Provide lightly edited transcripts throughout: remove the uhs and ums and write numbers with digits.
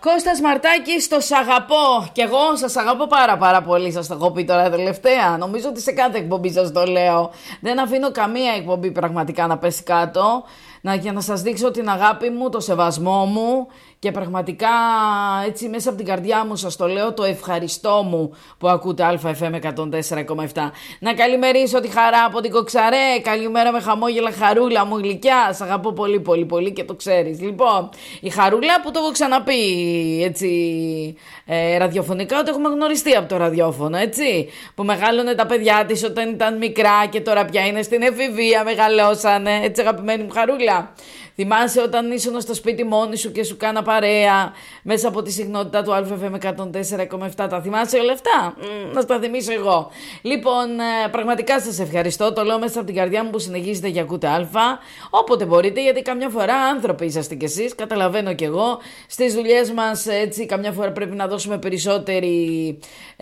Κώστας Μαρτάκης, το σ' αγαπώ. Και εγώ σας αγαπώ πάρα πολύ. Σας το έχω πει τώρα τελευταία. Νομίζω ότι σε κάθε εκπομπή σας το λέω. Δεν αφήνω καμία εκπομπή πραγματικά να πέσει κάτω. Για να σας δείξω την αγάπη μου, το σεβασμό μου. Και πραγματικά έτσι μέσα από την καρδιά μου σας το λέω, το ευχαριστώ μου που ακούτε ΑΦM 104,7. Να καλημερίσω τη Χαρά από την Κοξαρέ. Καλημέρα με χαμόγελα, Χαρούλα μου γλυκιά. Σ' αγαπώ πολύ και το ξέρεις. Λοιπόν, η Χαρούλα που το έχω ξαναπεί έτσι ραδιοφωνικά, ότι έχουμε γνωριστεί από το ραδιόφωνο, έτσι. Που μεγάλωνε τα παιδιά της όταν ήταν μικρά και τώρα πια είναι στην εφηβεία, μεγαλώσανε. Έτσι, αγαπημένη μου Χαρούλα. Θυμάσαι όταν ήσουν στο σπίτι μόνη σου και σου κάνα παρέα μέσα από τη συχνότητα του ΑΦM 104,7. Τα θυμάσαι όλα αυτά? Να στα θυμίσω εγώ. Λοιπόν, πραγματικά σας ευχαριστώ. Το λέω μέσα από την καρδιά μου που συνεχίζετε και ακούτε Α. Όποτε μπορείτε, γιατί καμιά φορά άνθρωποι είσαστε κι εσείς. Καταλαβαίνω κι εγώ. Στις δουλειές μας, έτσι, καμιά φορά πρέπει να δώσουμε περισσότερη.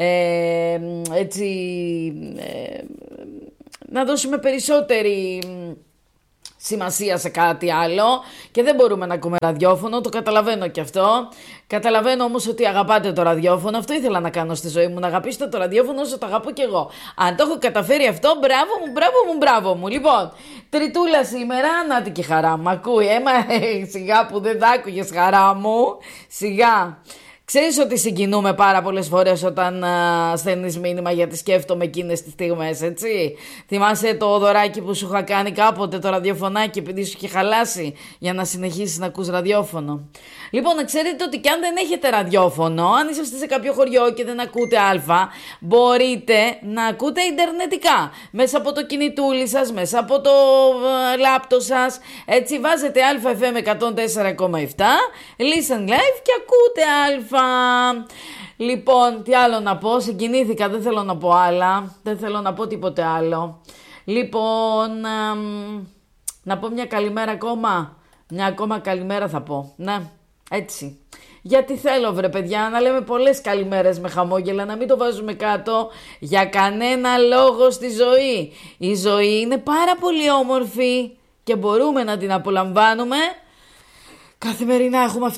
Να δώσουμε περισσότερη σημασία σε κάτι άλλο και δεν μπορούμε να ακούμε ραδιόφωνο, το καταλαβαίνω και αυτό. Καταλαβαίνω όμως ότι αγαπάτε το ραδιόφωνο. Αυτό ήθελα να κάνω στη ζωή μου, να αγαπήσετε το ραδιόφωνο όσο το αγαπώ κι εγώ. Αν το έχω καταφέρει αυτό, μπράβο μου. Λοιπόν, Τριτούλα σήμερα, νάτι και Χαρά μου, ακούει. Σιγά που δεν τα άκουγες, Χαρά μου, σιγά. Ξέρεις ότι συγκινούμε πάρα πολλές φορές όταν στέλνεις μήνυμα, γιατί σκέφτομαι εκείνες τις στιγμές, έτσι. Θυμάσαι το δωράκι που σου είχα κάνει κάποτε, το ραδιοφωνάκι, επειδή σου είχε χαλάσει, για να συνεχίσεις να ακούς ραδιόφωνο. Λοιπόν, να ξέρετε ότι κι αν δεν έχετε ραδιόφωνο, αν είσαστε σε κάποιο χωριό και δεν ακούτε Α, μπορείτε να ακούτε ιντερνετικά. Μέσα από το κινητούλι σας, μέσα από το λάπτο σας. Έτσι, βάζετε ΑΦM 104,7, listen live και ακούτε Α. Λοιπόν, τι άλλο να πω, συγκινήθηκα, δεν θέλω να πω άλλα, δεν θέλω να πω τίποτε άλλο. Λοιπόν, να πω μια καλημέρα ακόμα, μια ακόμα καλημέρα θα πω, ναι, έτσι. Γιατί θέλω βρε παιδιά να λέμε πολλές καλημέρες με χαμόγελα, να μην το βάζουμε κάτω για κανένα λόγο στη ζωή. Η ζωή είναι πάρα πολύ όμορφη και μπορούμε να την απολαμβάνουμε. Καθημερινά έχουμε